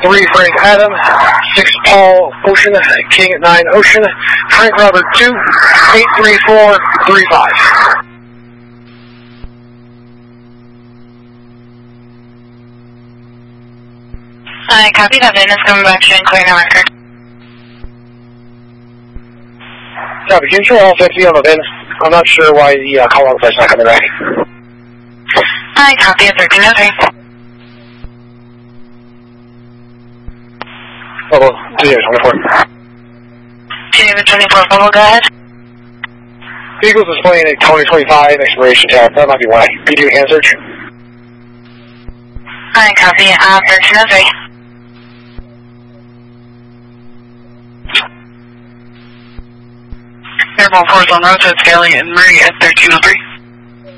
3 Frank Adam, 6 Paul Ocean, King at 9 Ocean, Frank Robert 2, 83435. I copy that. Vin is coming back to clear no record. Copy. Can you show all 50 on the VIN? I'm not sure why the call out is not coming back. I copy it. 1303. Oh, 24. David 24, go ahead. Vehicle's displaying a 2025 expiration tag. That might be why. Be doing hand search. I copy. 1303. Airborne 4's on road to Scaling and Murray at 1303.